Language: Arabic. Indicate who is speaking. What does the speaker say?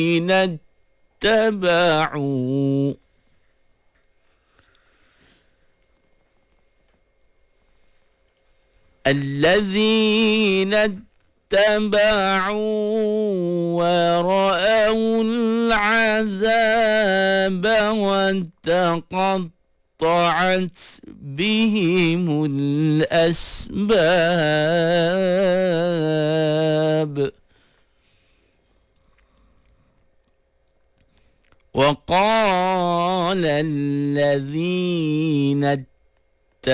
Speaker 1: اتبعوا الذين اتبعوا ورأوا العذاب وتقطعت بهم الأسباب. وقال الذين